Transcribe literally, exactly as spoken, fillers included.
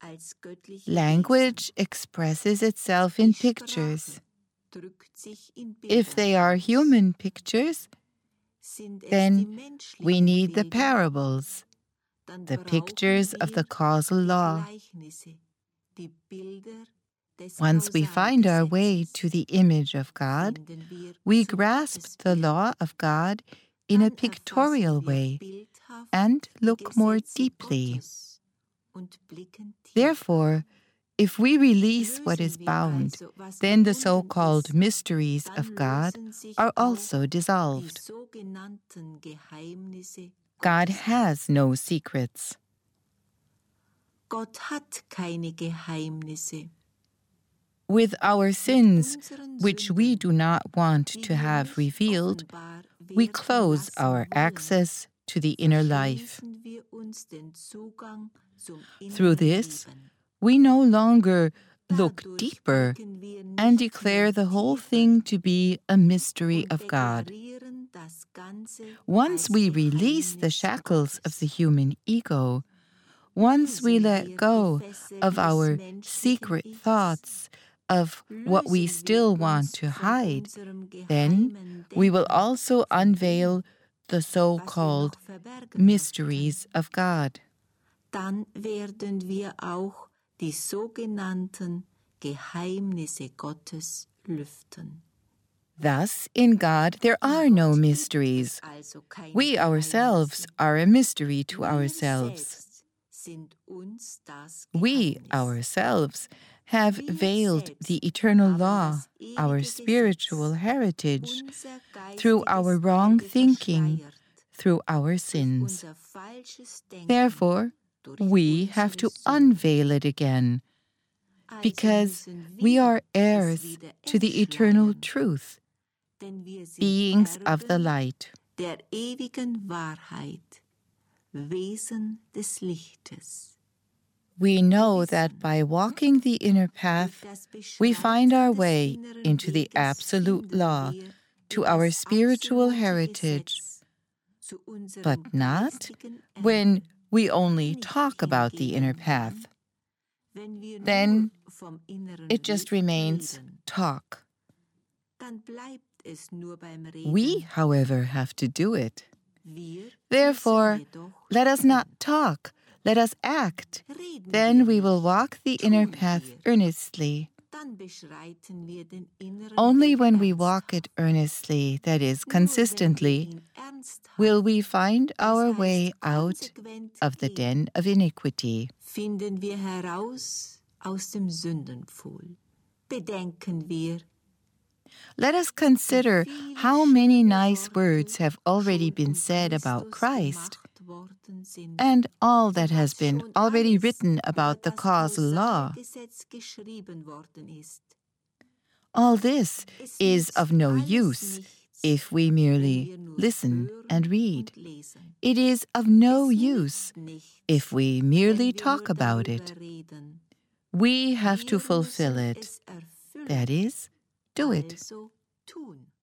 Language expresses itself in pictures. If they are human pictures, then we need the parables, the pictures of the causal law. Once we find our way to the image of God, we grasp the law of God in a pictorial way and look more deeply. Therefore, if we release what is bound, then the so-called mysteries of God are also dissolved. God has no secrets. Gott hat keine Geheimnisse. With our sins, which we do not want to have revealed, we close our access to the inner life. Through this, we no longer look deeper and declare the whole thing to be a mystery of God. Once we release the shackles of the human ego, once we let go of our secret thoughts, of what we still want to hide, then we will also unveil the so-called mysteries of God. Dann werden wir auch die sogenannten Geheimnisse Gottes lüften. Thus, in God there are no mysteries. We ourselves are a mystery to ourselves. We ourselves have veiled the eternal law, our spiritual heritage, through our wrong thinking, through our sins. Therefore, we have to unveil it again, because we are heirs to the eternal truth, beings of the light. Der ewigen Wahrheit, Wesen des Lichtes. We know that by walking the inner path, we find our way into the absolute law, to our spiritual heritage, but not when we only talk about the inner path. Then it just remains talk. We, however, have to do it. Therefore, let us not talk. Let us act. Then we will walk the inner path earnestly. Only when we walk it earnestly, that is, consistently, will we find our way out of the den of iniquity. Finden wir heraus aus dem Sündenpfuhl. Bedenken wir. Let us consider how many nice words have already been said about Christ, and all that has been already written about the causal law. All this is of no use if we merely listen and read. It is of no use if we merely talk about it. We have to fulfill it. That is, do it.